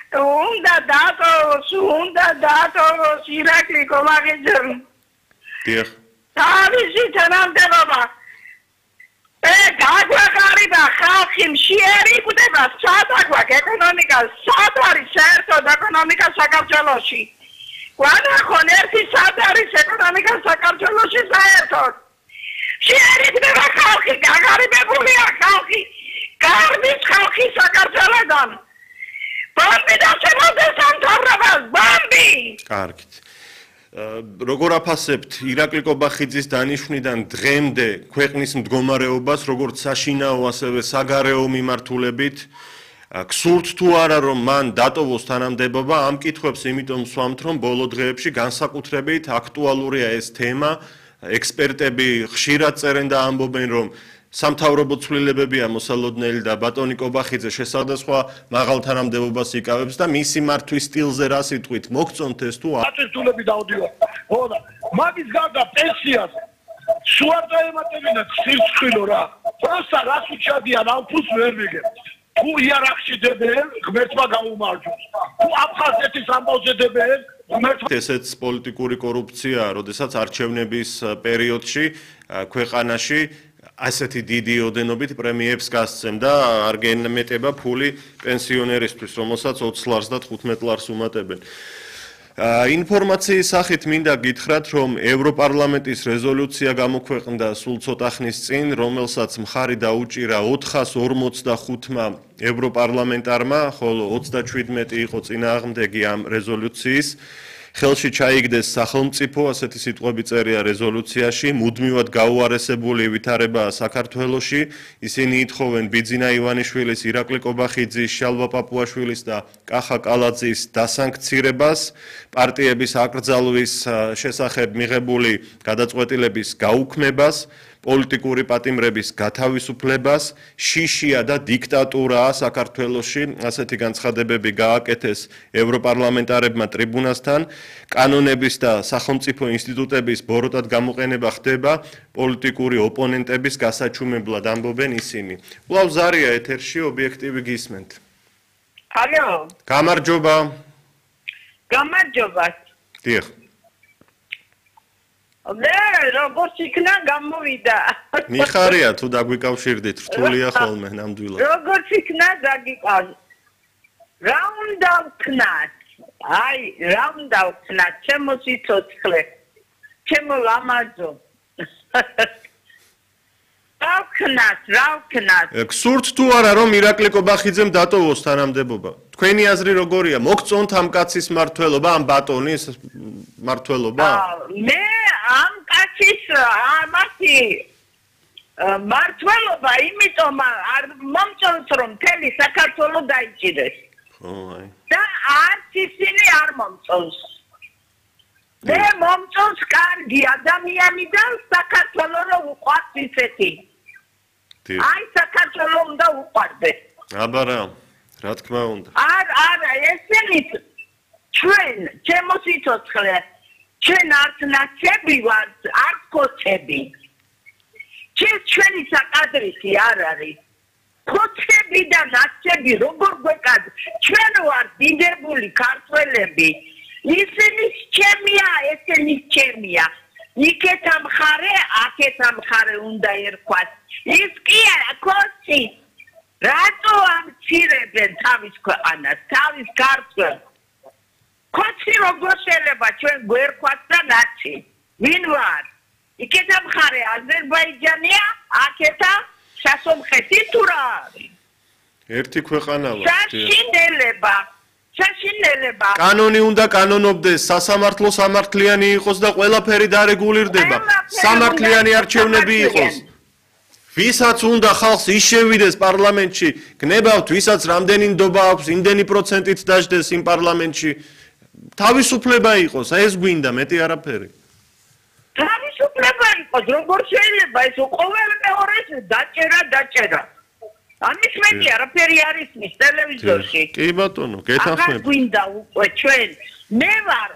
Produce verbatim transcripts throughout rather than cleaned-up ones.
უნდა დატოვოს, უნდა დატოვოს ირაკლი კობახიძემ. დიახ. თავისი თანამდებობა. ე გაგვეყარება ხალხი მშიერიკვდება სად აქვს ეკონომიკა, სად არის საერთოდ ეკონომიკა საქართველოში? გვანახონ ერთი სად არის ეკონომიკა საქართველოში საერთოდ? მშიერიკვდება ხალხი, გაღარიბებულია ხალხი, გარბის ხალხი საქართველოდან. ბომბი დაშემოდეს ამ თავრობას, ბომბი! კარგით. როგორ აფასებთ ირაკლი კობახიძის დანიშვნიდან დღემდე ქვეყნის მდგომარეობას, როგორც საშინაო, ასევე საგარეო მიმართულებით? გსურთ თუ არა, რომ მან დატოვოს თანამდებობა? ამ კითხვებს იმიტომ ვსვამთ, რომ ბოლო დღეებში განსაკუთრებით აქტუალურია ეს თემა. ექსპერტები ხშირად წერენ და ამბობენ, რომ სამთავრობო ცვლილებებია მოსალოდნელი და ბატონი კობახიძე შესაძლოა მაღალ თანამდებობას იკავებს და მისი მართვის სტილზე რა სიტყვით მოგწონთ ეს თუ არა? ატესტულები დაუდიო. ხოდა, მაგის გარდა პენსიას სულ დაემატებინა ცირცხილო რა. პროსტა რას უჩადიან ამ ფულს ვერ ვიგებ. თუ იარაღში დებენ, ღმერთმა გაუმარჯოს. თუ აფხაზეთის ამბავზე დებენ, ღმერთმა ესეც პოლიტიკური კორუფციაა, როდესაც არჩევნების პერიოდში ქვეყანაში ასეთი დიდი ოდენობით პრემიებს გასცემ და არ გენმეტება ფული პენსიონერისთვის, რომელსაც ოცი ლარს და თხუთმეტ ლარს უმატებენ. ინფორმაციის სახით მინდა გითხრათ, რომ ევროპარლამენტის რეზოლუცია გამოქვეყნდა სულ ცოტა ხნის წინ, რომელსაც მხარი დაუჭირა ოთხას ორმოცდახუთმა ევროპარლამენტარმა, ხოლო ოცდაჩვიდმეტი იყო წინააღმდეგი ამ რეზოლუციის. ხელში ჩაიგდეს სახელმწიფო, ასეთი სიტყვები წერია რეზოლუციაში, მუდმივად გაუარესებული ვითარებაა საქართველოში. ისინი ითხოვენ ბიძინა ივანიშვილის, ირაკლი კობახიძის, შალვა პაპუაშვილის და კახა კალაძის დასანქცირებას, პარტიების აკრძალვის შესახებ მიღებული გადაწყვეტილების გაუქმებას, პოლიტიკური პატიმრების გათავისუფლებას, შიშია და დიქტატურაა საქართველოში, ასეთი განცხადებები გააკეთეს ევროპარლამენტარებმა ტრიბუნასთან, კანონების და სახელმწიფო ინსტიტუტების ბოროტად გამოყენება ხდება პოლიტიკური ოპონენტების გასაჩუმებლად ამბობენ ისინი. კვლავ ზარია ეთერში, ობიექტივი გისმენთ. ალო. გამარჯობა. გამარჯობა. დიახ. მე როგორც იქნა გამოვიდა. მიხარია თუ დაგვიკავშირდით, რთულია ხოლმე ნამდვილად. როგორც იქნა დაგიყავს. რა უნდა ვქნათ? აი, რა უნდა ვქნათ? ჩემო სიცოცხლე. ჩემო ლამაზო. რა ვქნათ? რა ვქნათ? გსურთ თუ არა, რომ ირაკლი კობახიძემ დატოვოს თანამდებობა? თქვენი აზრი როგორია? მოგწონთ ამ კაცის მმართველობა, ამ ბატონის მმართველობა? მე ამ კაცის ამათი მმართველობა იმიტომ არ მომწონს, რომ მთელი საქართველო დაიჭირეს. ხო, აი. და არც ისინი არ მომწონს. მე მომწონს კარგი ადამიანი და საქართველო რო უყვარს ისეთი. აი საქართველო უნდა უყვარდეს. აბა რა, რა თქმა უნდა. არ, არა, ესენი ჩვენ, ჩემო სიცოცხლე, ჩვენ არც ნაცები ვართ, არც კოცები. ჩვენ ჩვენი საკადრისი არ არის. კოცები და ნაცები როგორ გვეკად? ჩვენ ვართ დიდებული ქართველები. ისინი ჩემია, ესენი ჩემია. იქეთ ამხარე, აქეთ ამხარე უნდა ერქვათ. ის კი არა, კოცი. რატო ამცირებენ თავის ქვეყანას, თავის ქართველს? კოცი როგორ შეიძლება ჩვენ გვერქვათ და ნაცი? ვინ ვარ? იქეთ ამხარე აზერბაიჯანია, აქეთა სასომხეთი თუ რა არის? ერთი ქვეყანა ვარ. საშინელება. საშინელება. კანონი უნდა კანონობდეს, სასამართლო სამართლიანი იყოს და ყველაფერი დარეგულირდება. სამართლიანი არჩევნები იყოს. ვისაც უნდა ხალხს ისევიდეს პარლამენტში, გნებავთ, ვისაც რამდენი ნდობა აქვს, იმდენი პროცენტით დაждდეს იმ პარლამენტში. თავისუფლება იყოს, ეს გვინდა, მეტი არაფერი. თავისუფლება იყოს, როგორ შეიძლება ეს ყოველ მეორეს დაჭერა, დაჭერა. ამის მეტი არაფერი არ ისმის ტელევიზორში. კი ბატონო, გეთანხმები. აღარ გვინდა უკვე ჩვენ. მე ვარ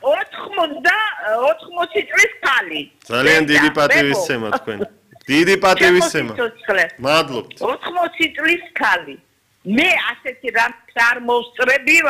ოთხმოცი წლის ქალი. ძალიან დიდი პატივისცემა თქვენ. დიდი პატივისცემა. მადლობთ. ოთხმოცი წლის ქალი. მე ასეთი რამს არ მოსწრები